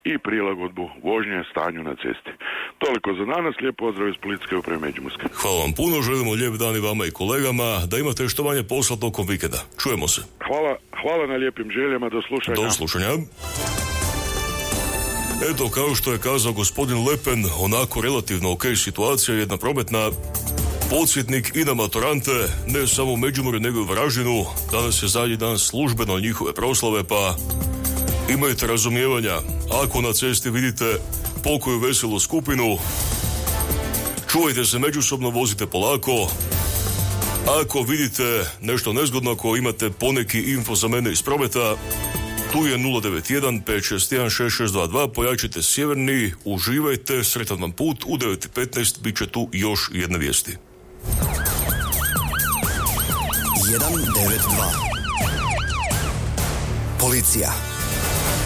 i prilagodbu vožnje stanju na cesti. Toliko za danas, lijep pozdrav iz Policijske uprave Međimurske. Hvala vam puno, želimo lijep dan i vama i kolegama, da imate što manje posla tokom vikenda. Čujemo se. Hvala na lijepim željama, do slušanja. Do slušanja. Eto, kao što je kazao gospodin Le Pen, onako relativno ok situacija, jedna prometna, podsjetnik i na maturante, ne samo u Međimurju nego i u Varaždinu. Danas je zadnji dan službeno njihove proslave, pa imajte razumijevanja. Ako na cesti vidite pokoju veselu skupinu, čuvajte se međusobno, vozite polako. Ako vidite nešto nezgodno, ako imate poneki info za mene iz prometa, tu je 091 561 6622, pojačite sjeverni, uživajte, sretan vam put, u 9:15 bit će tu još jedne vijesti. 192 Policija.